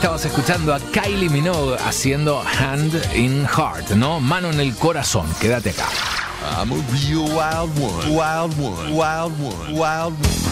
estabas escuchando a Kylie Minogue haciendo Hand in Heart, ¿no? Mano en el corazón. Quédate acá. I'm a real wild one, wild one, wild one, wild one.